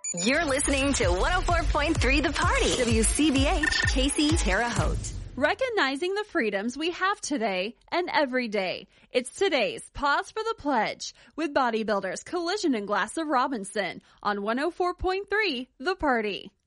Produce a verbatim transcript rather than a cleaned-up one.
You're listening to one oh four point three The Party. W C B H, Casey, Terre Haute. Recognizing the freedoms we have today and every day. It's today's Pause for the Pledge with bodybuilders Collision and Glass of Robinson on one oh four point three The Party.